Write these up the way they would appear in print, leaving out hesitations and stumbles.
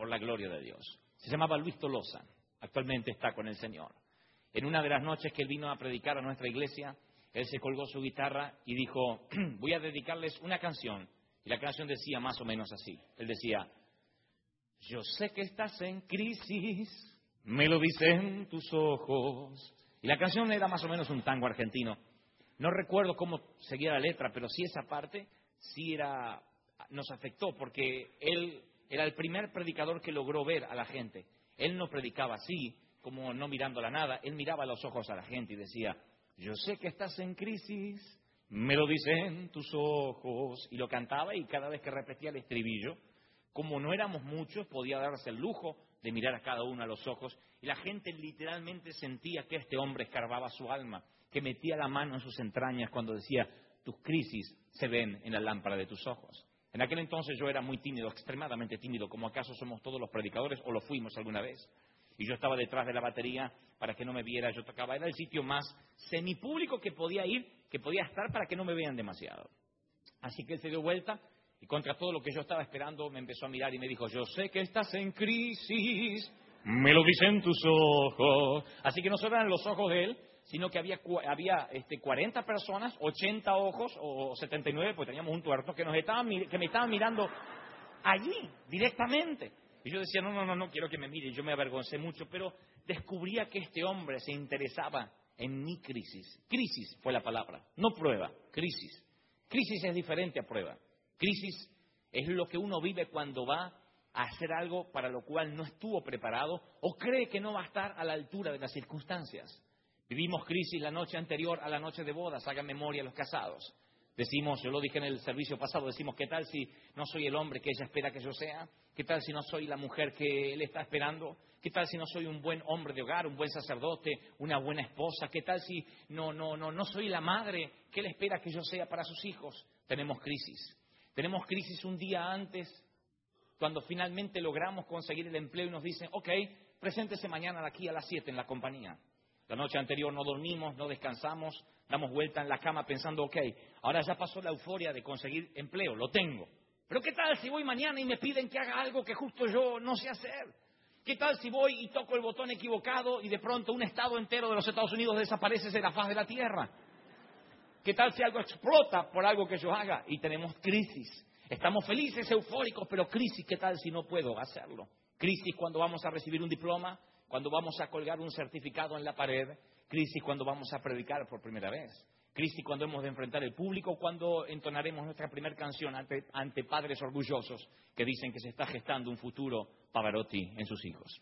por la gloria de Dios. Se llamaba Luis Tolosa, actualmente está con el Señor. En una de las noches que él vino a predicar a nuestra iglesia, él se colgó su guitarra y dijo, voy a dedicarles una canción. Y la canción decía más o menos así. Él decía, yo sé que estás en crisis, me lo dicen tus ojos. Y la canción era más o menos un tango argentino. No recuerdo cómo seguía la letra, pero sí esa parte nos afectó, porque él era el primer predicador que logró ver a la gente. Él no predicaba así, como no mirando a la nada, él miraba a los ojos a la gente y decía, yo sé que estás en crisis, me lo dicen tus ojos. Y lo cantaba, y cada vez que repetía el estribillo, como no éramos muchos, podía darse el lujo de mirar a cada uno a los ojos, y la gente literalmente sentía que este hombre escarbaba su alma, que metía la mano en sus entrañas cuando decía, tus crisis se ven en la lámpara de tus ojos. En aquel entonces yo era muy tímido, extremadamente tímido, como acaso somos todos los predicadores, o lo fuimos alguna vez. Y yo estaba detrás de la batería para que no me viera, yo tocaba, era el sitio más semipúblico que podía ir, que podía estar para que no me vean demasiado. Así que él se dio vuelta y contra todo lo que yo estaba esperando me empezó a mirar y me dijo, yo sé que estás en crisis, me lo dicen tus ojos. Así que no solo eran los ojos de él, sino que había 40 personas, 80 ojos o 79, pues teníamos un tuerto que me estaban mirando allí, directamente. Y yo decía, no quiero que me mire. Yo me avergoncé mucho, pero descubría que este hombre se interesaba en mi crisis. Crisis fue la palabra, no prueba, crisis. Crisis es diferente a prueba. Crisis es lo que uno vive cuando va a hacer algo para lo cual no estuvo preparado o cree que no va a estar a la altura de las circunstancias. Vivimos crisis la noche anterior a la noche de bodas, hagan memoria los casados. Decimos, yo lo dije en el servicio pasado, decimos, ¿qué tal si no soy el hombre que ella espera que yo sea? ¿Qué tal si no soy la mujer que él está esperando? ¿Qué tal si no soy un buen hombre de hogar, un buen sacerdote, una buena esposa? ¿Qué tal si no soy la madre que él espera que yo sea para sus hijos? Tenemos crisis. Tenemos crisis un día antes, cuando finalmente logramos conseguir el empleo y nos dicen, ok, preséntese mañana aquí a las 7 en la compañía. La noche anterior no dormimos, no descansamos, damos vuelta en la cama pensando, ok, ahora ya pasó la euforia de conseguir empleo, lo tengo. Pero ¿qué tal si voy mañana y me piden que haga algo que justo yo no sé hacer? ¿Qué tal si voy y toco el botón equivocado y de pronto un estado entero de los Estados Unidos desaparece de la faz de la tierra? ¿Qué tal si algo explota por algo que yo haga? Y tenemos crisis. Estamos felices, eufóricos, pero crisis, ¿qué tal si no puedo hacerlo? Crisis cuando vamos a recibir un diploma, cuando vamos a colgar un certificado en la pared, crisis cuando vamos a predicar por primera vez, crisis cuando hemos de enfrentar el público, cuando entonaremos nuestra primera canción ante padres orgullosos que dicen que se está gestando un futuro Pavarotti en sus hijos.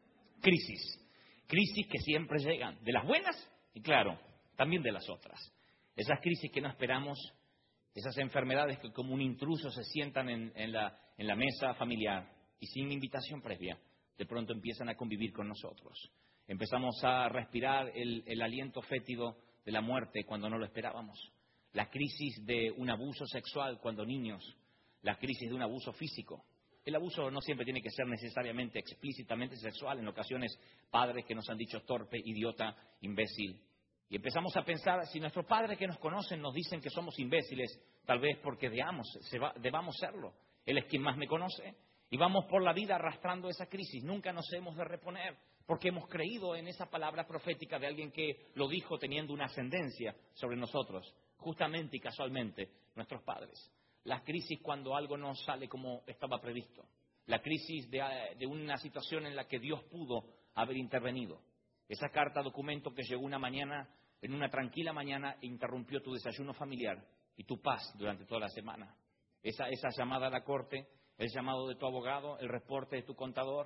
Crisis que siempre llegan, de las buenas y claro, también de las otras. Esas crisis que no esperamos, esas enfermedades que como un intruso se sientan en la mesa familiar y sin invitación previa, de pronto empiezan a convivir con nosotros. Empezamos a respirar el aliento fétido de la muerte cuando no lo esperábamos. La crisis de un abuso sexual cuando niños. La crisis de un abuso físico. El abuso no siempre tiene que ser necesariamente explícitamente sexual. En ocasiones, padres que nos han dicho torpe, idiota, imbécil. Y empezamos a pensar, si nuestros padres que nos conocen nos dicen que somos imbéciles, tal vez porque debamos serlo. Él es quien más me conoce. Y vamos por la vida arrastrando esa crisis. Nunca nos hemos de reponer, porque hemos creído en esa palabra profética de alguien que lo dijo teniendo una ascendencia sobre nosotros, justamente y casualmente, nuestros padres. La crisis cuando algo no sale como estaba previsto. La crisis de una situación en la que Dios pudo haber intervenido. Esa carta documento que llegó una mañana, en una tranquila mañana, e interrumpió tu desayuno familiar y tu paz durante toda la semana. Esa llamada a la corte, el llamado de tu abogado, el reporte de tu contador,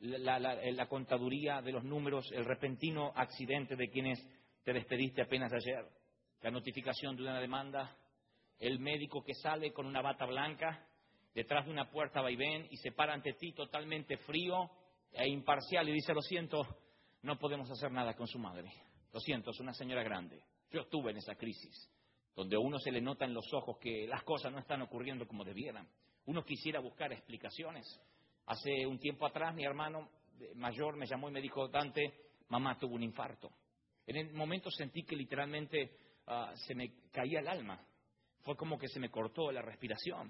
la contaduría de los números, el repentino accidente de quienes te despediste apenas ayer, la notificación de una demanda, el médico que sale con una bata blanca detrás de una puerta vaivén y se para ante ti totalmente frío e imparcial y dice, lo siento, no podemos hacer nada con su madre. Lo siento, es una señora grande. Yo estuve en esa crisis, donde a uno se le nota en los ojos que las cosas no están ocurriendo como debieran. Uno quisiera buscar explicaciones. Hace un tiempo atrás mi hermano mayor me llamó y me dijo, Dante, mamá tuvo un infarto. En el momento sentí que literalmente se me caía el alma. Fue como que se me cortó la respiración.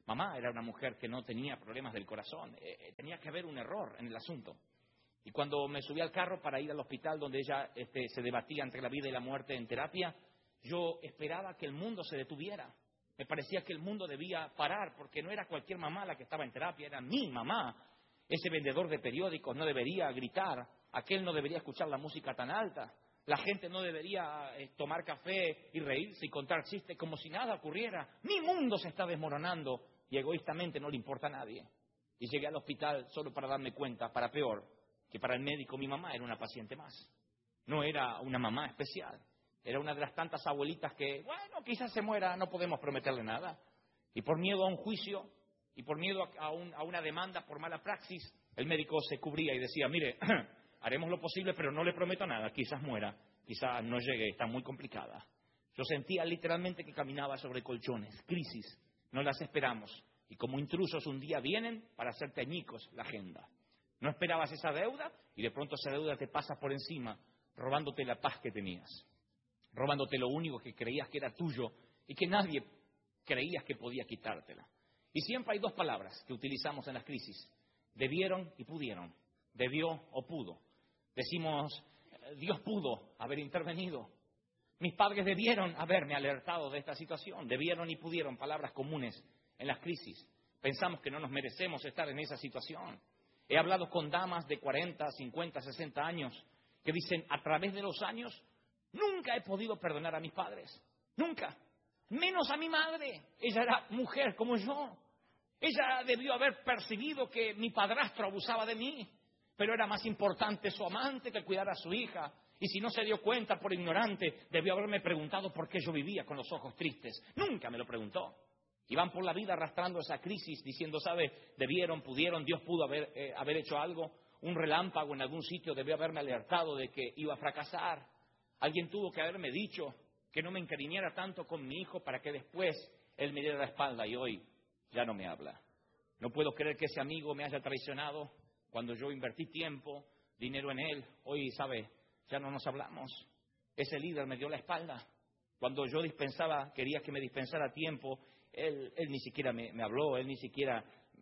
Mamá era una mujer que no tenía problemas del corazón. Tenía que haber un error en el asunto. Y cuando me subí al carro para ir al hospital donde ella se debatía entre la vida y la muerte en terapia, yo esperaba que el mundo se detuviera. Me parecía que el mundo debía parar, porque no era cualquier mamá la que estaba en terapia, era mi mamá. Ese vendedor de periódicos no debería gritar, aquel no debería escuchar la música tan alta, la gente no debería tomar café y reírse y contar chistes como si nada ocurriera. Mi mundo se está desmoronando y egoístamente no le importa a nadie. Y llegué al hospital solo para darme cuenta, para peor, que para el médico mi mamá era una paciente más. No era una mamá especial. Era una de las tantas abuelitas que, bueno, quizás se muera, no podemos prometerle nada. Y por miedo a un juicio y por miedo a una demanda por mala praxis, el médico se cubría y decía, mire, haremos lo posible, pero no le prometo nada, quizás muera, quizás no llegue, está muy complicada. Yo sentía literalmente que caminaba sobre colchones, crisis, no las esperamos. Y como intrusos un día vienen para hacerte añicos la agenda. No esperabas esa deuda y de pronto esa deuda te pasa por encima, robándote la paz que tenías, robándote lo único que creías que era tuyo y que nadie creías que podía quitártela. Y siempre hay dos palabras que utilizamos en las crisis: debieron y pudieron, debió o pudo. Decimos, Dios pudo haber intervenido, mis padres debieron haberme alertado de esta situación, debieron y pudieron, palabras comunes en las crisis. Pensamos que no nos merecemos estar en esa situación. He hablado con damas de 40, 50, 60 años que dicen, a través de los años, nunca he podido perdonar a mis padres, nunca, menos a mi madre. Ella era mujer como yo. Ella debió haber percibido que mi padrastro abusaba de mí, pero era más importante su amante que cuidar a su hija. Y si no se dio cuenta por ignorante, debió haberme preguntado por qué yo vivía con los ojos tristes. Nunca me lo preguntó. Y van por la vida arrastrando esa crisis, diciendo, ¿sabe? Debieron, pudieron, Dios pudo haber hecho algo. Un relámpago en algún sitio debió haberme alertado de que iba a fracasar. Alguien tuvo que haberme dicho que no me encariñara tanto con mi hijo para que después él me diera la espalda y hoy ya no me habla. No puedo creer que ese amigo me haya traicionado cuando yo invertí tiempo, dinero en él. Hoy, ¿sabe? Ya no nos hablamos. Ese líder me dio la espalda. Cuando yo quería que me dispensara tiempo, él ni siquiera me habló, él ni siquiera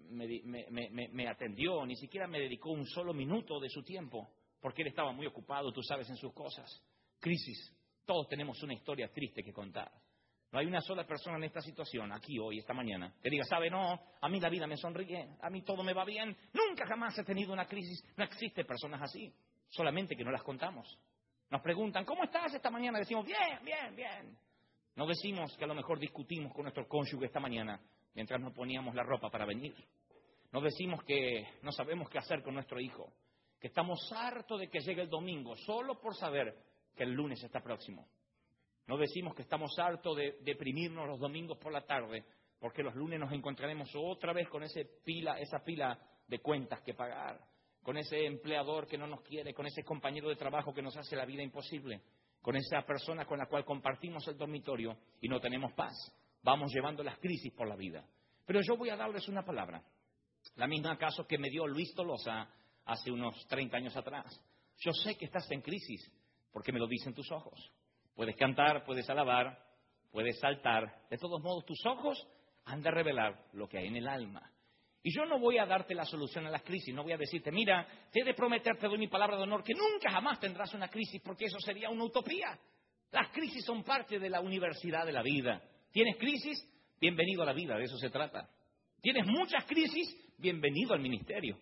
me atendió, ni siquiera me dedicó un solo minuto de su tiempo, porque él estaba muy ocupado, tú sabes, en sus cosas. Crisis. Todos tenemos una historia triste que contar. No hay una sola persona en esta situación, aquí, hoy, esta mañana, que diga, ¿sabe? No, a mí la vida me sonríe, a mí todo me va bien. Nunca jamás he tenido una crisis. No existen personas así, solamente que no las contamos. Nos preguntan, ¿cómo estás esta mañana? Decimos, bien, bien, bien. No decimos que a lo mejor discutimos con nuestro cónyuge esta mañana mientras nos poníamos la ropa para venir. No decimos que no sabemos qué hacer con nuestro hijo, que estamos hartos de que llegue el domingo solo por saber que el lunes está próximo. No decimos que estamos hartos de deprimirnos los domingos por la tarde, porque los lunes nos encontraremos otra vez con esa pila de cuentas que pagar, con ese empleador que no nos quiere, con ese compañero de trabajo que nos hace la vida imposible, con esa persona con la cual compartimos el dormitorio y no tenemos paz. Vamos llevando las crisis por la vida. Pero yo voy a darles una palabra, la misma caso que me dio Luis Tolosa hace unos 30 años atrás. Yo sé que estás en crisis porque me lo dicen tus ojos. Puedes cantar, puedes alabar, puedes saltar. De todos modos, tus ojos han de revelar lo que hay en el alma. Y yo no voy a darte la solución a las crisis, no voy a decirte, mira, te he de prometer, te doy mi palabra de honor, que nunca jamás tendrás una crisis, porque eso sería una utopía. Las crisis son parte de la universidad de la vida. ¿Tienes crisis? Bienvenido a la vida, de eso se trata. ¿Tienes muchas crisis? Bienvenido al ministerio.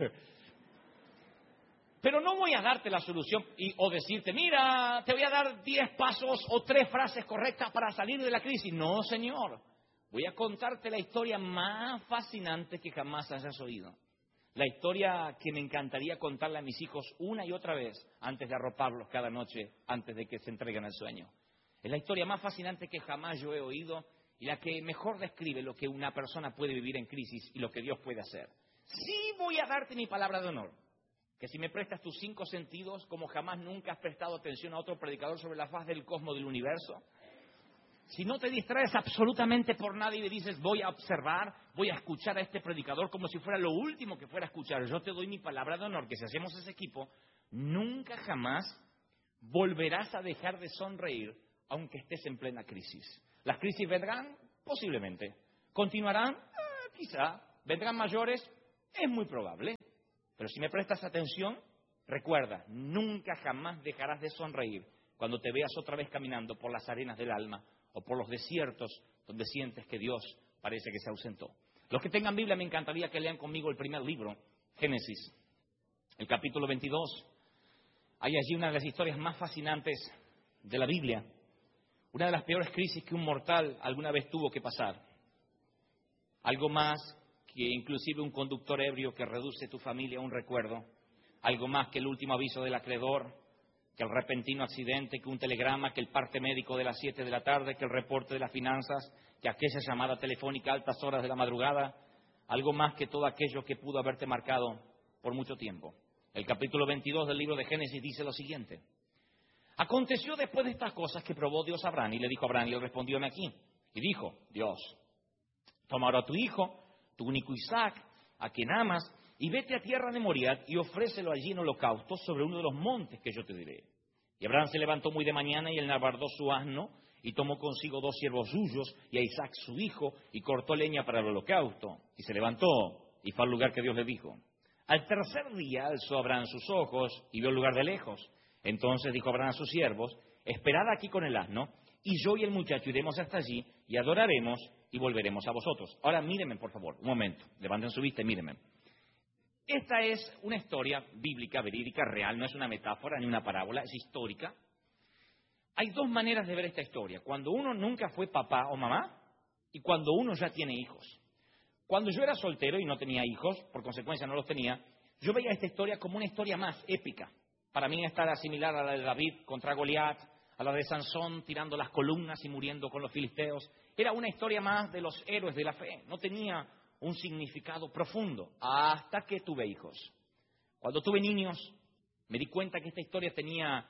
Pero no voy a darte la solución o decirte, mira, te voy a dar 10 pasos o 3 frases correctas para salir de la crisis. No, señor. Voy a contarte la historia más fascinante que jamás hayas oído. La historia que me encantaría contarle a mis hijos una y otra vez antes de arroparlos cada noche, antes de que se entreguen al sueño. Es la historia más fascinante que jamás yo he oído y la que mejor describe lo que una persona puede vivir en crisis y lo que Dios puede hacer. Sí voy a darte mi palabra de honor, que si me prestas tus 5 sentidos, como jamás nunca has prestado atención a otro predicador sobre la faz del cosmos del universo, si no te distraes absolutamente por nada y le dices, voy a observar, voy a escuchar a este predicador como si fuera lo último que fuera a escuchar, yo te doy mi palabra de honor, que si hacemos ese equipo, nunca jamás volverás a dejar de sonreír, aunque estés en plena crisis. ¿Las crisis vendrán? Posiblemente. ¿Continuarán? quizá, vendrán mayores, es muy probable. Pero si me prestas atención, recuerda, nunca jamás dejarás de sonreír cuando te veas otra vez caminando por las arenas del alma o por los desiertos donde sientes que Dios parece que se ausentó. Los que tengan Biblia, me encantaría que lean conmigo el primer libro, Génesis, el capítulo 22. Hay allí una de las historias más fascinantes de la Biblia, una de las peores crisis que un mortal alguna vez tuvo que pasar. Algo más que inclusive un conductor ebrio que reduce tu familia a un recuerdo, algo más que el último aviso del acreedor, que el repentino accidente, que un telegrama, que el parte médico de las 7 de la tarde, que el reporte de las finanzas, que aquella llamada telefónica a altas horas de la madrugada, algo más que todo aquello que pudo haberte marcado por mucho tiempo. El capítulo 22 del libro de Génesis dice lo siguiente: aconteció después de estas cosas que probó Dios a Abraham, y le dijo a Abraham, y él respondió: heme aquí. Y dijo Dios: toma ahora a tu hijo, tu único Isaac, a quien amas, y vete a tierra de Moriah y ofrécelo allí en holocausto sobre uno de los montes que yo te diré. Y Abraham se levantó muy de mañana y él enarbardó su asno y tomó consigo 2 siervos suyos y a Isaac su hijo y cortó leña para el holocausto. Y se levantó y fue al lugar que Dios le dijo. Al tercer día alzó Abraham sus ojos y vio el lugar de lejos. Entonces dijo Abraham a sus siervos: esperad aquí con el asno, y yo y el muchacho iremos hasta allí y adoraremos y volveremos a vosotros. Ahora mírenme, por favor, un momento. Levanten su vista y mírenme. Esta es una historia bíblica, verídica, real, no es una metáfora ni una parábola, es histórica. Hay 2 maneras de ver esta historia: cuando uno nunca fue papá o mamá y cuando uno ya tiene hijos. Cuando yo era soltero y no tenía hijos, por consecuencia no los tenía, yo veía esta historia como una historia más épica. Para mí esta era similar a la de David contra Goliat, a la de Sansón tirando las columnas y muriendo con los filisteos. Era una historia más de los héroes de la fe, no tenía un significado profundo, hasta que tuve hijos. Cuando tuve niños, me di cuenta que esta historia tenía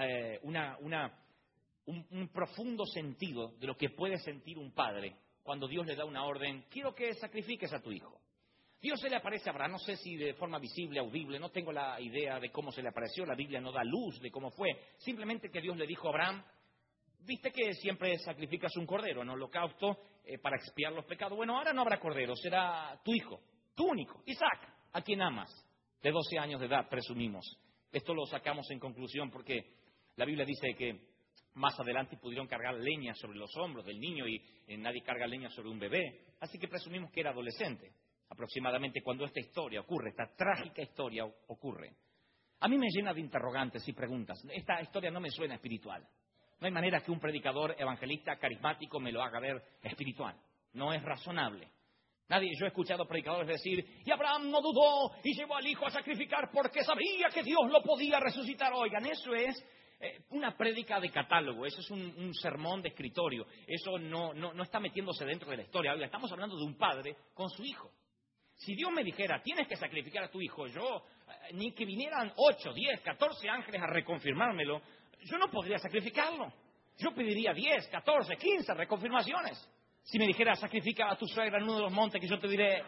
un profundo sentido de lo que puede sentir un padre cuando Dios le da una orden: quiero que sacrifiques a tu hijo. Dios se le aparece a Abraham, no sé si de forma visible, audible, no tengo la idea de cómo se le apareció, la Biblia no da luz de cómo fue, simplemente que Dios le dijo a Abraham: viste que siempre sacrificas un cordero en holocausto para expiar los pecados. Bueno, ahora no habrá cordero, será tu hijo, tu único, Isaac, a quien amas, de 12 años de edad, presumimos. Esto lo sacamos en conclusión porque la Biblia dice que más adelante pudieron cargar leña sobre los hombros del niño y nadie carga leña sobre un bebé, así que presumimos que era adolescente, aproximadamente cuando esta historia ocurre, esta trágica historia ocurre. A mí me llena de interrogantes y preguntas. Esta historia no me suena espiritual. No hay manera que un predicador evangelista carismático me lo haga ver espiritual. No es razonable. Yo he escuchado predicadores decir: y Abraham no dudó y llevó al hijo a sacrificar porque sabía que Dios lo podía resucitar. Oigan, eso es una prédica de catálogo, eso es un sermón de escritorio. Eso no está metiéndose dentro de la historia. Oiga, estamos hablando de un padre con su hijo. Si Dios me dijera: tienes que sacrificar a tu hijo, yo, ni que vinieran 8, 10, 14 ángeles a reconfirmármelo, yo no podría sacrificarlo. Yo pediría 10, 14, 15 reconfirmaciones. Si me dijera: sacrifica a tu suegra en uno de los montes que yo te diré,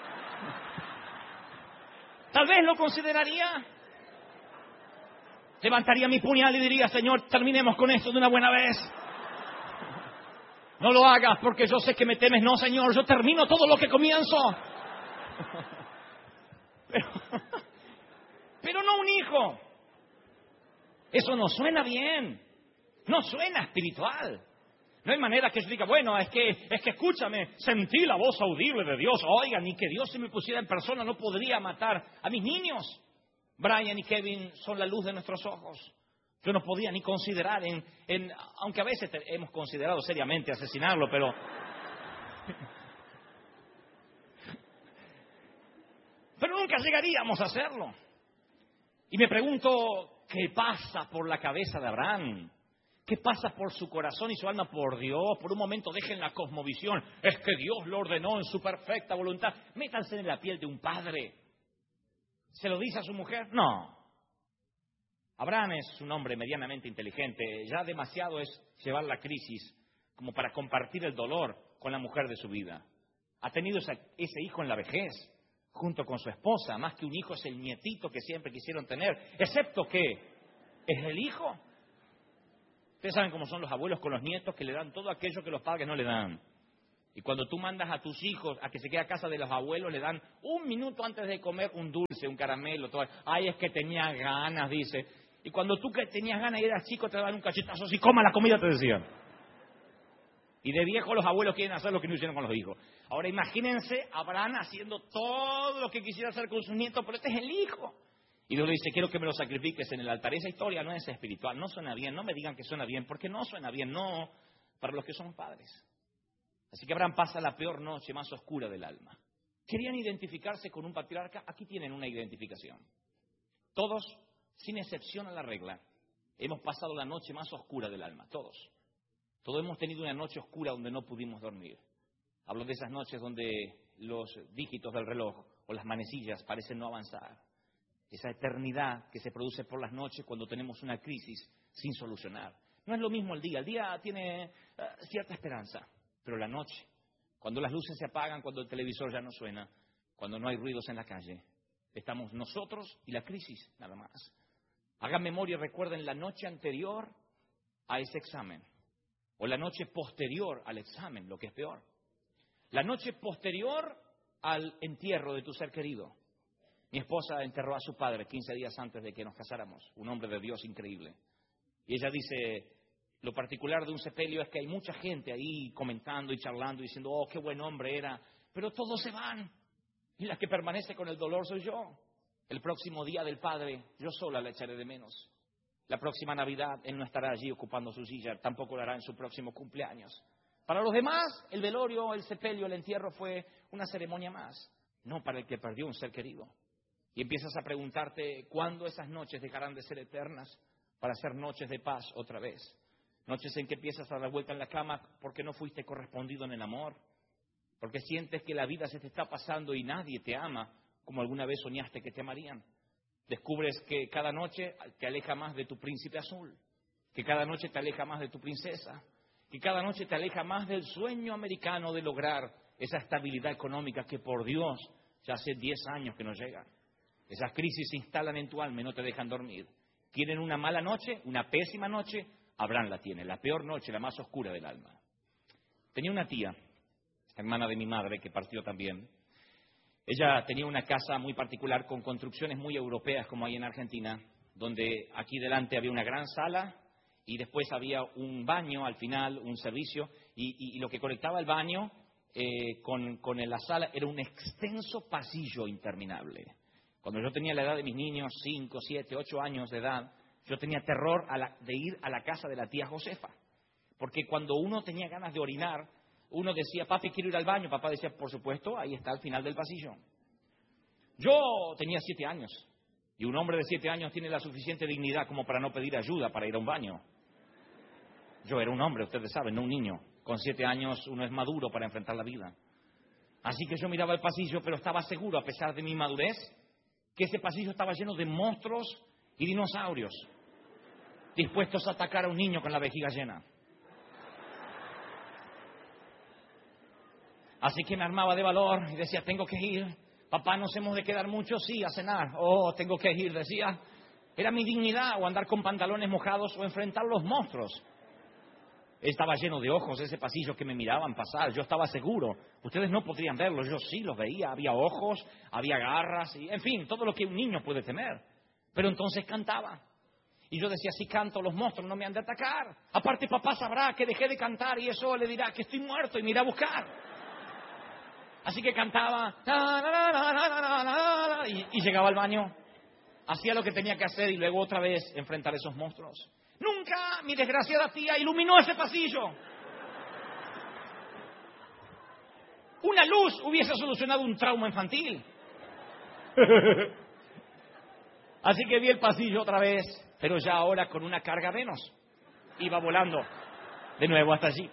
tal vez lo consideraría. Levantaría mi puñal y diría: Señor, terminemos con esto de una buena vez. No lo hagas porque yo sé que me temes. No, Señor, yo termino todo lo que comienzo. Pero no un hijo. Eso no suena bien, no suena espiritual. No hay manera que yo diga: bueno, es que escúchame, sentí la voz audible de Dios. Oiga, ni que Dios se me pusiera en persona no podría matar a mis niños. Brian y Kevin son la luz de nuestros ojos. Yo no podía ni considerar, aunque a veces hemos considerado seriamente asesinarlo, pero nunca llegaríamos a hacerlo. Y me pregunto: ¿qué pasa por la cabeza de Abraham? ¿Qué pasa por su corazón y su alma? Por Dios, por un momento dejen la cosmovisión. Es que Dios lo ordenó en su perfecta voluntad. Métanse en la piel de un padre. ¿Se lo dice a su mujer? No. Abraham es un hombre medianamente inteligente. Ya demasiado es llevar la crisis como para compartir el dolor con la mujer de su vida. Ha tenido ese hijo en la vejez, junto con su esposa. Más que un hijo, es el nietito que siempre quisieron tener, excepto que es el hijo. Ustedes saben cómo son los abuelos con los nietos, que le dan todo aquello que los padres no le dan. Y cuando tú mandas a tus hijos a que se queden a casa de los abuelos, le dan un minuto antes de comer un dulce, un caramelo, todo. Ay, es que tenía ganas, dice. Y cuando tú que tenías ganas y eras chico, te daban un cachetazo así, coma la comida, te decían. Y de viejo los abuelos quieren hacer lo que no hicieron con los hijos. Ahora imagínense a Abraham haciendo todo lo que quisiera hacer con sus nietos, pero este es el hijo. Y Dios le dice, quiero que me lo sacrifiques en el altar. Esa historia no es espiritual, no suena bien, no me digan que suena bien, porque no suena bien, no, para los que son padres. Así que Abraham pasa la peor noche más oscura del alma. ¿Querían identificarse con un patriarca? Aquí tienen una identificación. Todos, sin excepción a la regla, hemos pasado la noche más oscura del alma, todos. Todos hemos tenido una noche oscura donde no pudimos dormir. Hablo de esas noches donde los dígitos del reloj o las manecillas parecen no avanzar. Esa eternidad que se produce por las noches cuando tenemos una crisis sin solucionar. No es lo mismo el día tiene cierta esperanza, pero la noche, cuando las luces se apagan, cuando el televisor ya no suena, cuando no hay ruidos en la calle, estamos nosotros y la crisis, nada más. Hagan memoria y recuerden la noche anterior a ese examen, o la noche posterior al examen, lo que es peor. La noche posterior al entierro de tu ser querido. Mi esposa enterró a su padre 15 días antes de que nos casáramos, un hombre de Dios increíble. Y ella dice, lo particular de un sepelio es que hay mucha gente ahí comentando y charlando, diciendo, oh, qué buen hombre era, pero todos se van. Y la que permanece con el dolor soy yo. El próximo día del padre, yo sola la echaré de menos. La próxima Navidad, él no estará allí ocupando su silla, tampoco lo hará en su próximo cumpleaños. Para los demás, el velorio, el sepelio, el entierro fue una ceremonia más, no para el que perdió un ser querido. Y empiezas a preguntarte cuándo esas noches dejarán de ser eternas para ser noches de paz otra vez. Noches en que empiezas a dar vuelta en la cama porque no fuiste correspondido en el amor, porque sientes que la vida se te está pasando y nadie te ama como alguna vez soñaste que te amarían. Descubres que cada noche te aleja más de tu príncipe azul, que cada noche te aleja más de tu princesa, que cada noche te aleja más del sueño americano de lograr esa estabilidad económica que por Dios ya hace 10 años que no llega. Esas crisis se instalan en tu alma y no te dejan dormir. ¿Tienen una mala noche, una pésima noche? Abraham la tiene, la peor noche, la más oscura del alma. Tenía una tía, hermana de mi madre, que partió también. Ella tenía una casa muy particular con construcciones muy europeas como hay en Argentina, donde aquí delante había una gran sala y después había un baño al final, un servicio, y lo que conectaba el baño con la sala era un extenso pasillo interminable. Cuando yo tenía la edad de mis niños, 5, 7, 8 años de edad, yo tenía terror de ir a la casa de la tía Josefa, porque cuando uno tenía ganas de orinar, uno decía, papi, quiero ir al baño. Papá decía, por supuesto, ahí está al final del pasillo. Yo tenía 7 años. Y un hombre de 7 años tiene la suficiente dignidad como para no pedir ayuda para ir a un baño. Yo era un hombre, ustedes saben, no un niño. Con 7 años uno es maduro para enfrentar la vida. Así que yo miraba el pasillo, pero estaba seguro, a pesar de mi madurez, que ese pasillo estaba lleno de monstruos y dinosaurios, dispuestos a atacar a un niño con la vejiga llena. Así que me armaba de valor y decía, tengo que ir. Papá, nos hemos de quedar mucho, sí, a cenar. Oh, tengo que ir, decía. Era mi dignidad, o andar con pantalones mojados, o enfrentar los monstruos. Estaba lleno de ojos ese pasillo que me miraban pasar. Yo estaba seguro. Ustedes no podrían verlos, yo sí los veía. Había ojos, había garras, y, en fin, todo lo que un niño puede temer. Pero entonces cantaba. Y yo decía, si canto, los monstruos no me han de atacar. Aparte, papá sabrá que dejé de cantar y eso le dirá que estoy muerto y me irá a buscar. Así que cantaba y llegaba al baño, hacía lo que tenía que hacer y luego otra vez enfrentar esos monstruos. Nunca mi desgraciada tía iluminó ese pasillo. Una luz hubiese solucionado un trauma infantil. Así que vi el pasillo otra vez, pero ya ahora con una carga menos. Iba volando de nuevo hasta allí.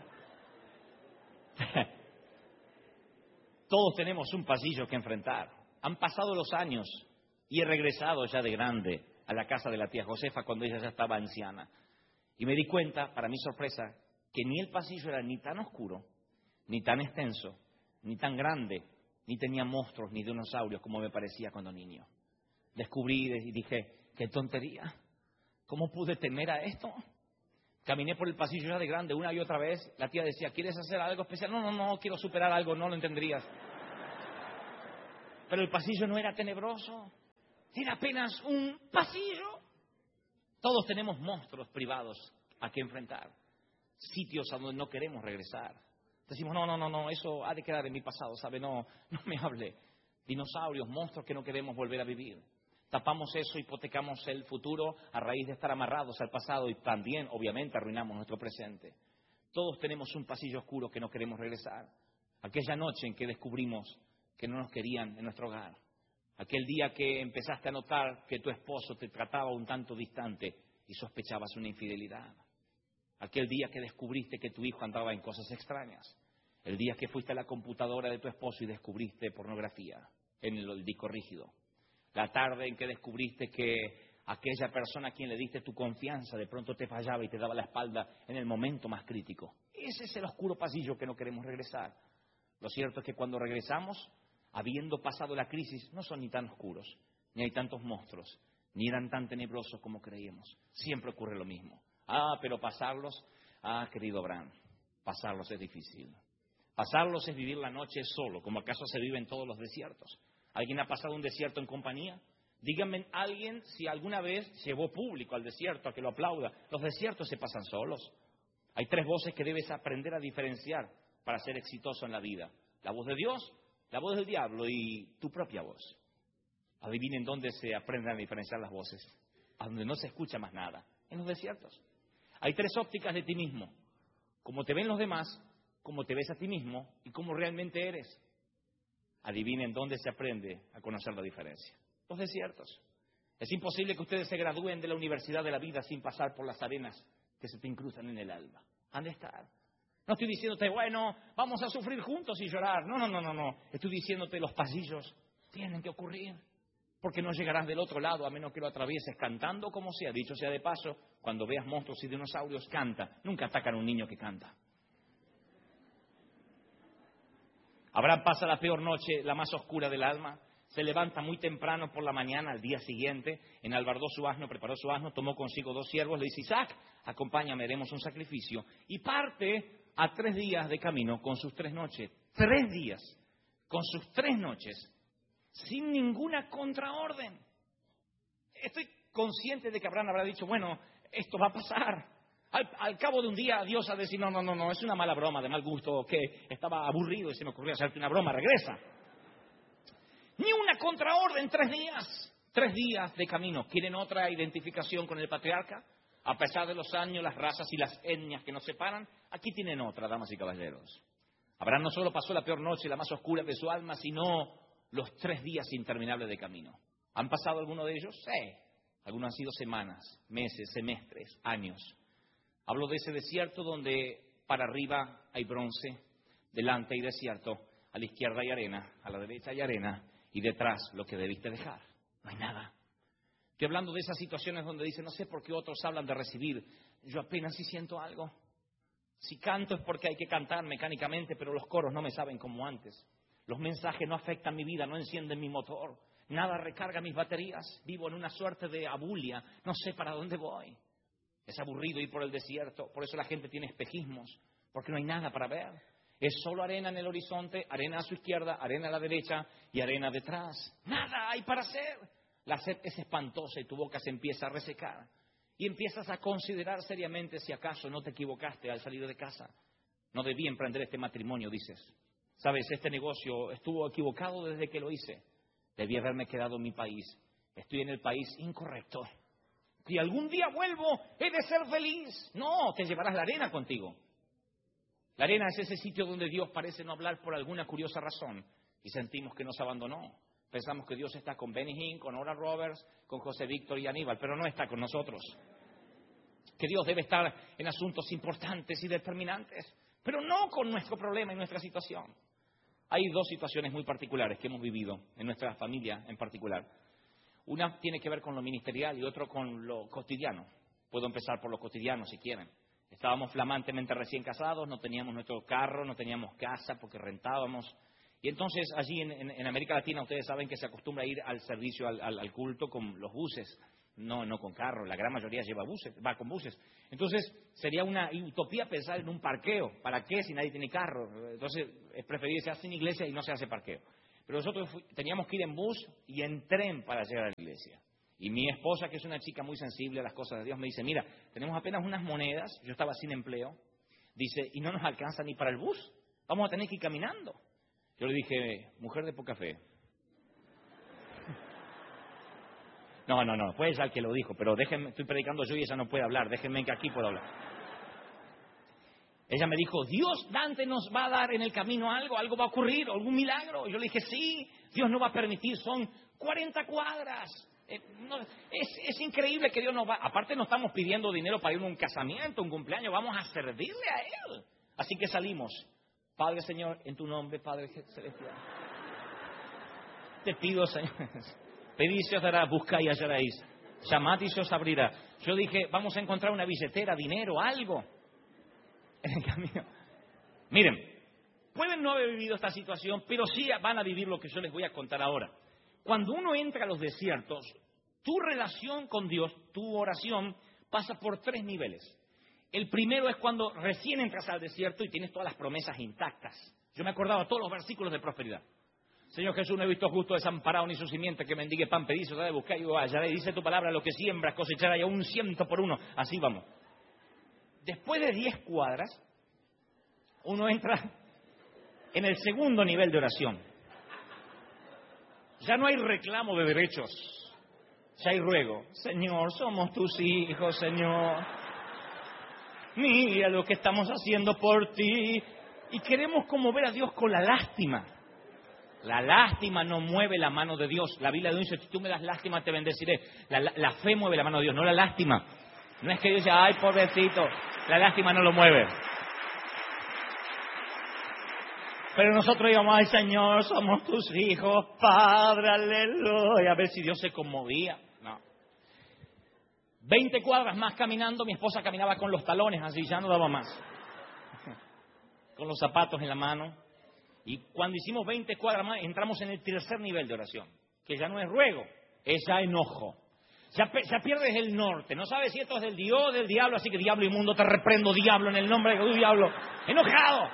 Todos tenemos un pasillo que enfrentar. Han pasado los años y he regresado ya de grande a la casa de la tía Josefa cuando ella ya estaba anciana. Y me di cuenta, para mi sorpresa, que ni el pasillo era ni tan oscuro, ni tan extenso, ni tan grande, ni tenía monstruos ni dinosaurios como me parecía cuando niño. Descubrí y dije, qué tontería. ¿Cómo pude temer a esto? Caminé por el pasillo ya de grande una y otra vez. La tía decía, ¿quieres hacer algo especial? No, quiero superar algo, no lo entenderías. Pero el pasillo no era tenebroso. Era apenas un pasillo. Todos tenemos monstruos privados a que enfrentar. Sitios a donde no queremos regresar. Decimos, no, eso ha de quedar en mi pasado, ¿sabe? No me hable. Dinosaurios, monstruos que no queremos volver a vivir. Tapamos eso, hipotecamos el futuro a raíz de estar amarrados al pasado y también, obviamente, arruinamos nuestro presente. Todos tenemos un pasillo oscuro que no queremos regresar. Aquella noche en que descubrimos que no nos querían en nuestro hogar. Aquel día que empezaste a notar que tu esposo te trataba un tanto distante y sospechabas una infidelidad. Aquel día que descubriste que tu hijo andaba en cosas extrañas. El día que fuiste a la computadora de tu esposo y descubriste pornografía en el disco rígido. La tarde en que descubriste que aquella persona a quien le diste tu confianza de pronto te fallaba y te daba la espalda en el momento más crítico. Ese es el oscuro pasillo que no queremos regresar. Lo cierto es que cuando regresamos, habiendo pasado la crisis, no son ni tan oscuros, ni hay tantos monstruos, ni eran tan tenebrosos como creíamos. Siempre ocurre lo mismo. Pero pasarlos, querido Abraham, pasarlos es difícil. Pasarlos es vivir la noche solo, como acaso se vive en todos los desiertos. ¿Alguien ha pasado un desierto en compañía? Díganme alguien si alguna vez llevó público al desierto a que lo aplauda. Los desiertos se pasan solos. Hay 3 voces que debes aprender a diferenciar para ser exitoso en la vida. La voz de Dios, la voz del diablo y tu propia voz. Adivinen dónde se aprenden a diferenciar las voces. A donde no se escucha más nada. En los desiertos. Hay 3 ópticas de ti mismo. Cómo te ven los demás, cómo te ves a ti mismo y cómo realmente eres. Adivinen dónde se aprende a conocer la diferencia. Los desiertos. Es imposible que ustedes se gradúen de la universidad de la vida sin pasar por las arenas que se te incrustan en el alma. Han de estar. No estoy diciéndote, bueno, vamos a sufrir juntos y llorar. No. Estoy diciéndote, los pasillos tienen que ocurrir. Porque no llegarás del otro lado a menos que lo atravieses cantando como sea. Dicho sea de paso, cuando veas monstruos y dinosaurios, canta. Nunca atacan a un niño que canta. Abraham pasa la peor noche, la más oscura del alma. Se levanta muy temprano por la mañana, al día siguiente, enalbardó su asno, preparó su asno, tomó consigo 2 siervos, le dice, Isaac, acompáñame, haremos un sacrificio. Y parte a 3 días de camino con sus 3 noches. 3 días con sus 3 noches, sin ninguna contraorden. Estoy consciente de que Abraham habrá dicho, bueno, esto va a pasar. Al cabo de un día Dios ha de decir, no, es una mala broma de mal gusto, que estaba aburrido y se me ocurrió hacerte una broma, regresa. Ni una contraorden, 3 días. 3 días de camino. ¿Quieren otra identificación con el patriarca? A pesar de los años, las razas y las etnias que nos separan, aquí tienen otra, damas y caballeros. Abraham no solo pasó la peor noche, la más oscura de su alma, sino los 3 días interminables de camino. ¿Han pasado alguno de ellos? Sí. Algunos han sido semanas, meses, semestres, años. Hablo de ese desierto donde para arriba hay bronce, delante hay desierto, a la izquierda hay arena, a la derecha hay arena y detrás lo que debiste dejar. No hay nada. Estoy hablando de esas situaciones donde dicen, no sé por qué otros hablan de recibir, yo apenas si siento algo. Si canto es porque hay que cantar mecánicamente, pero los coros no me saben como antes. Los mensajes no afectan mi vida, no encienden mi motor, nada recarga mis baterías, vivo en una suerte de abulia, no sé para dónde voy. Es aburrido ir por el desierto, por eso la gente tiene espejismos, porque no hay nada para ver. Es solo arena en el horizonte, arena a su izquierda, arena a la derecha y arena detrás. Nada hay para hacer. La sed es espantosa y tu boca se empieza a resecar. Y empiezas a considerar seriamente si acaso no te equivocaste al salir de casa. No debí emprender este matrimonio, dices. Sabes, este negocio estuvo equivocado desde que lo hice. Debí haberme quedado en mi país. Estoy en el país incorrecto. Si algún día vuelvo, he de ser feliz. No, te llevarás la arena contigo. La arena es ese sitio donde Dios parece no hablar por alguna curiosa razón. Y sentimos que nos abandonó. Pensamos que Dios está con Benny Hinn, con Oral Roberts, con José Víctor y Aníbal, pero no está con nosotros. Que Dios debe estar en asuntos importantes y determinantes, pero no con nuestro problema y nuestra situación. Hay 2 situaciones muy particulares que hemos vivido en nuestra familia en particular. Una tiene que ver con lo ministerial y otro con lo cotidiano. Puedo empezar por lo cotidiano si quieren. Estábamos flamantemente recién casados, no teníamos nuestro carro, no teníamos casa porque rentábamos. Y entonces allí en América Latina ustedes saben que se acostumbra a ir al servicio, al culto con los buses. No con carro, la gran mayoría va con buses. Entonces, sería una utopía pensar en un parqueo. ¿Para qué si nadie tiene carro? Entonces, es preferible que se hace en iglesia y no se hace parqueo. Pero nosotros teníamos que ir en bus y en tren para llegar a la iglesia. Y mi esposa, que es una chica muy sensible a las cosas de Dios, me dice, mira, tenemos apenas unas monedas, yo estaba sin empleo, dice, y no nos alcanza ni para el bus, vamos a tener que ir caminando. Yo le dije, mujer de poca fe. No, fue ella el que lo dijo, pero déjenme, estoy predicando yo y ella no puede hablar, déjenme que aquí pueda hablar. Ella me dijo, Dios, Dante, nos va a dar en el camino algo va a ocurrir, algún milagro. Y yo le dije, sí, Dios no va a permitir, son 40 cuadras. Es increíble que Dios nos va... Aparte no estamos pidiendo dinero para ir a un casamiento, un cumpleaños, vamos a servirle a Él. Así que salimos. Padre, Señor, en tu nombre, Padre Celestial. Te pido, Señor... Pedid se os dará, buscad y hallaréis. Llamad y se os abrirá. Yo dije, vamos a encontrar una billetera, dinero, algo. En el camino. Miren, pueden no haber vivido esta situación, pero sí van a vivir lo que yo les voy a contar ahora. Cuando uno entra a los desiertos, tu relación con Dios, tu oración, pasa por 3 niveles. El primero es cuando recién entras al desierto y tienes todas las promesas intactas. Yo me acordaba todos los versículos de prosperidad. Señor Jesús, no he visto justo desamparado ni su simiente que mendigue pan, pedid, se os dará de buscar y hallaré. Dice tu palabra, lo que siembras cosecharás y aún 100 por 1. Así vamos. Después de 10 cuadras, uno entra en el segundo nivel de oración. Ya no hay reclamo de derechos, ya hay ruego. Señor, somos tus hijos, Señor. Mira lo que estamos haciendo por ti. Y queremos como ver a Dios con la lástima. La lástima no mueve la mano de Dios. La Biblia dice, si tú me das lástima te bendeciré. La fe mueve la mano de Dios, no la lástima. No es que Dios diga, ay, pobrecito. La lástima no lo mueve. Pero nosotros digamos, ay, Señor, somos tus hijos, Padre, aleluya. A ver si Dios se conmovía. No. 20 cuadras más caminando, mi esposa caminaba con los talones, así ya no daba más. Con los zapatos en la mano. Y cuando hicimos 20 cuadras más, entramos en el tercer nivel de oración, que ya no es ruego, es ya enojo. Ya pierdes el norte, no sabes si esto es del Dios o del diablo, así que diablo inmundo, te reprendo, diablo, en el nombre de Dios, diablo. Enojado.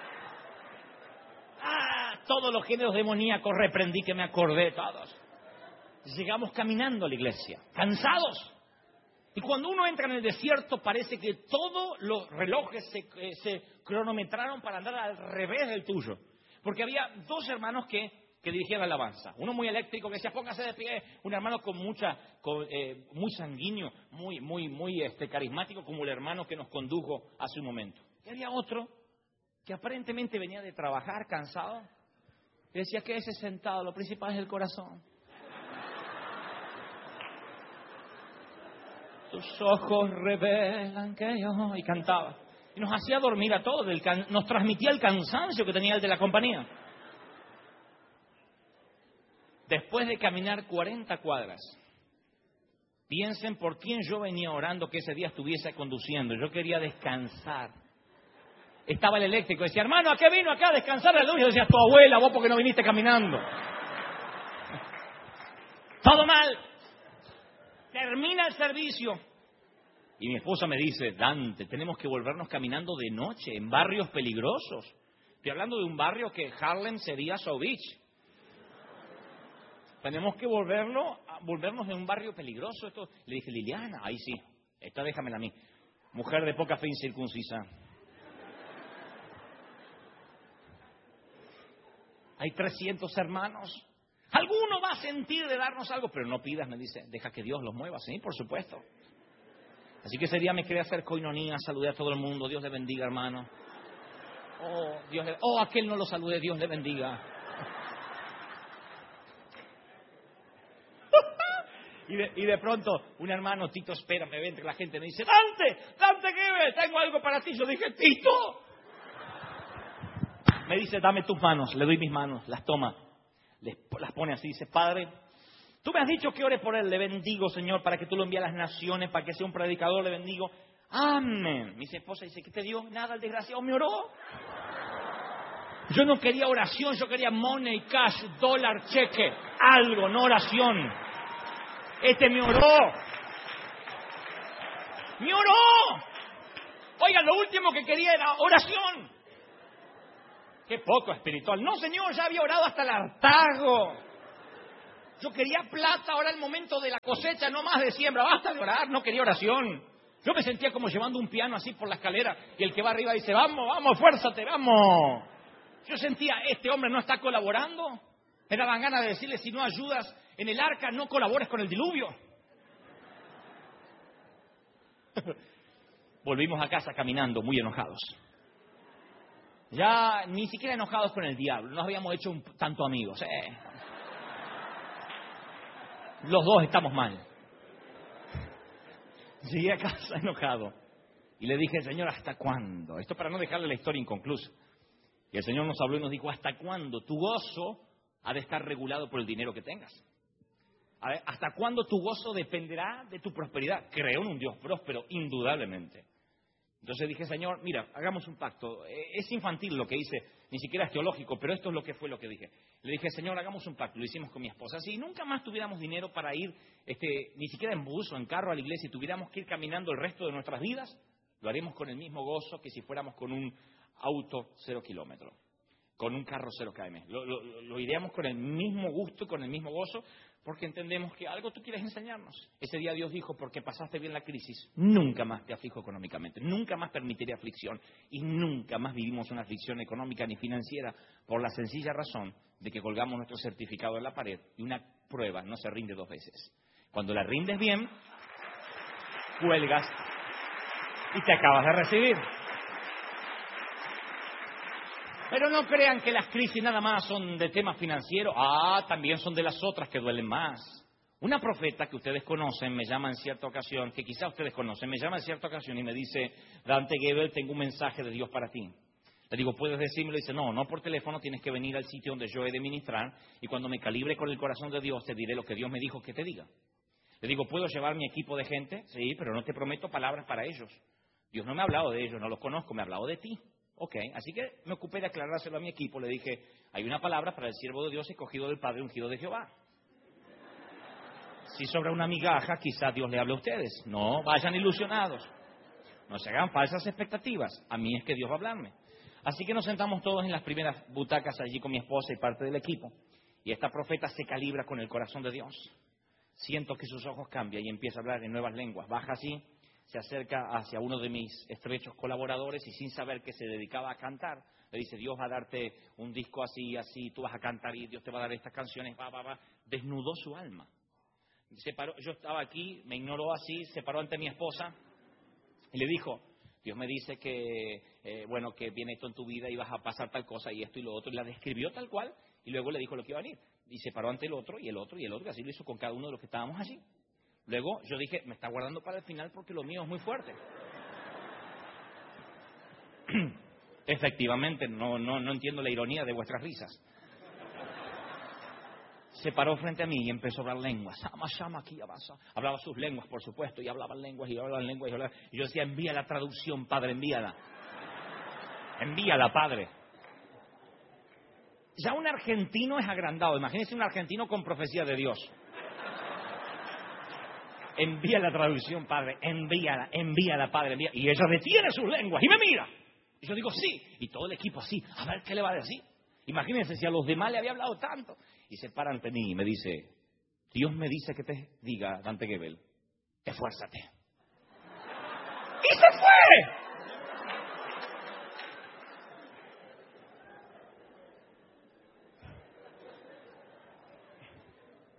Todos los géneros demoníacos reprendí, que me acordé todos. Llegamos caminando a la iglesia, cansados. Y cuando uno entra en el desierto parece que todos los relojes se cronometraron para andar al revés del tuyo. Porque había 2 hermanos que dirigían la alabanza. Uno muy eléctrico que decía, póngase de pie. Un hermano muy sanguíneo, muy carismático, como el hermano que nos condujo hace un momento. Y había otro que aparentemente venía de trabajar cansado. Y decía, quédese sentado, lo principal es el corazón. Tus ojos revelan que yo... Y cantaba. Y nos hacía dormir a todos, nos transmitía el cansancio que tenía el de la compañía. Después de caminar 40 cuadras, piensen por quién yo venía orando que ese día estuviese conduciendo. Yo quería descansar. Estaba el eléctrico, decía, hermano, ¿a qué vino acá a descansar la luz? Y yo decía, tu abuela, vos porque no viniste caminando. Todo mal. Termina el servicio. Y mi esposa me dice, Dante, tenemos que volvernos caminando de noche, en barrios peligrosos. Estoy hablando de un barrio que Harlem sería South Beach. Tenemos que volvernos de un barrio peligroso. Le dije, Liliana, ahí sí, esta déjamela a mí. Mujer de poca fe incircuncisa. Hay 300 hermanos. Alguno va a sentir de darnos algo, pero no pidas, me dice, deja que Dios los mueva. Sí, por supuesto. Así que ese día me quería hacer coinonía, saludé a todo el mundo. Dios le bendiga, hermano. Aquel no lo saludé, Dios le bendiga. Y de pronto, un hermano, Tito, espera, me ve entre la gente, me dice, Dante, ¿qué ves? Tengo algo para ti. Yo dije, Tito. Me dice, dame tus manos. Le doy mis manos, las toma, las pone así. Dice, Padre, tú me has dicho que ore por él. Le bendigo, Señor, para que tú lo envíes a las naciones, para que sea un predicador. Le bendigo. Amén. Mi esposa dice, ¿qué te dio? Nada, el desgraciado me oró. Yo no quería oración, yo quería money, cash, dólar, cheque, algo, no oración. Este me oró. ¡Me oró! Oiga, lo último que quería era oración. ¡Qué poco espiritual! No, Señor, ya había orado hasta el hartazgo. Yo quería plata, ahora el momento de la cosecha, no más de siembra. Basta de orar, no quería oración. Yo me sentía como llevando un piano así por la escalera y el que va arriba dice, vamos, vamos, fuérzate, vamos. Yo sentía, este hombre no está colaborando. Me daban ganas de decirle, si no ayudas en el arca, no colabores con el diluvio. Volvimos a casa caminando, muy enojados. Ya ni siquiera enojados con el diablo, nos habíamos hecho tanto amigos. Los dos estamos mal. Llegué a casa enojado y le dije, Señor, ¿hasta cuándo? Esto para no dejarle la historia inconclusa. Y el Señor nos habló y nos dijo, ¿hasta cuándo tu gozo ha de estar regulado por el dinero que tengas? A ver, ¿hasta cuándo tu gozo dependerá de tu prosperidad? Creo en un Dios próspero, indudablemente. Entonces dije, Señor, mira, hagamos un pacto. Es infantil lo que hice, ni siquiera es teológico, pero esto es lo que fue lo que dije. Le dije, Señor, hagamos un pacto. Lo hicimos con mi esposa. Si nunca más tuviéramos dinero para ir, ni siquiera en bus o en carro a la iglesia, y tuviéramos que ir caminando el resto de nuestras vidas, lo haremos con el mismo gozo que si fuéramos con un auto 0 kilómetros, con un carro 0 km. Lo iríamos con el mismo gusto y con el mismo gozo, porque entendemos que algo tú quieres enseñarnos. Ese día Dios dijo, porque pasaste bien la crisis, nunca más te aflijo económicamente, nunca más permitiré aflicción, y nunca más vivimos una aflicción económica ni financiera, por la sencilla razón de que colgamos nuestro certificado en la pared, y una prueba no se rinde 2 veces. Cuando la rindes bien, cuelgas y te acabas de recibir. Pero no crean que las crisis nada más son de temas financieros. También son de las otras que duelen más. Una profeta que ustedes conocen me llama en cierta ocasión, que quizá ustedes conocen, me llama en cierta ocasión y me dice, Dante Gebel, tengo un mensaje de Dios para ti. Le digo, ¿puedes decírmelo? Y dice, no por teléfono, tienes que venir al sitio donde yo he de ministrar y cuando me calibre con el corazón de Dios te diré lo que Dios me dijo que te diga. Le digo, ¿puedo llevar mi equipo de gente? Sí, pero no te prometo palabras para ellos. Dios no me ha hablado de ellos, no los conozco, me ha hablado de ti. Ok, así que me ocupé de aclarárselo a mi equipo. Le dije, hay una palabra para el siervo de Dios escogido del Padre ungido de Jehová. Si sobra una migaja, quizá Dios le hable a ustedes. No vayan ilusionados. No se hagan falsas expectativas. A mí es que Dios va a hablarme. Así que nos sentamos todos en las primeras butacas allí con mi esposa y parte del equipo. Y esta profeta se calibra con el corazón de Dios. Siento que sus ojos cambian y empieza a hablar en nuevas lenguas. Baja así. Se acerca hacia uno de mis estrechos colaboradores y sin saber que se dedicaba a cantar, le dice, Dios va a darte un disco así, así, tú vas a cantar y Dios te va a dar estas canciones, va. Desnudó su alma. Se paró, yo estaba aquí, me ignoró así, se paró ante mi esposa y le dijo, Dios me dice que, que viene esto en tu vida y vas a pasar tal cosa y esto y lo otro. Y la describió tal cual y luego le dijo lo que iba a venir. Y se paró ante el otro y el otro y el otro, y así lo hizo con cada uno de los que estábamos allí. Luego yo dije, me está guardando para el final porque lo mío es muy fuerte. Efectivamente, no entiendo la ironía de vuestras risas. Se paró frente a mí y empezó a hablar lenguas. Hablaba sus lenguas, por supuesto, y hablaban lenguas, y hablaban lenguas, y yo decía, envía la traducción, Padre, envíala. Envíala, Padre. Ya un argentino es agrandado. Imagínense un argentino con profecía de Dios. Envía la traducción, Padre, envíala, Padre, envía. Y ella detiene sus lenguas y me mira. Y yo digo, sí. Y todo el equipo así, a ver qué le va a decir. Imagínense si a los demás le había hablado tanto. Y se para ante mí y me dice, Dios me dice que te diga, Dante Gebel, esfuérzate. ¡Y se fue!